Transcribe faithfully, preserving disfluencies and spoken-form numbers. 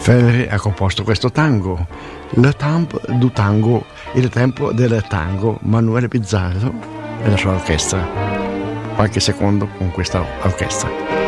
Ferri ha composto questo tango, Le Temps du Tango, il tempo del tango, Manuele Pizzarro e la sua orchestra. Qualche secondo con questa orchestra.